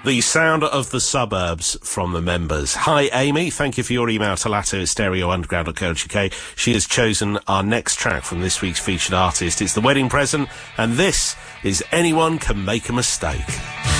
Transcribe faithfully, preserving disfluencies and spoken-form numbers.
The sound of the suburbs from the members. Hi, Amy. Thank you for your email to Lato at stereo underground dot co dot uk. She has chosen our next track from this week's featured artist. It's The Wedding Present, and this is Anyone Can Make a Mistake.